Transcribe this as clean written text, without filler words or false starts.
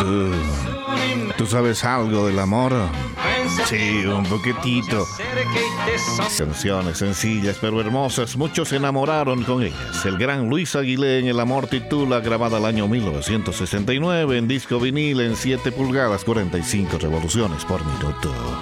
¿Tú sabes algo del amor? Sí, un poquitito. Canciones sencillas pero hermosas, muchos se enamoraron con ellas. El gran Luis Aguilé en El Amor titula, grabada el año 1969 en disco vinil en 7 pulgadas, 45 revoluciones por minuto.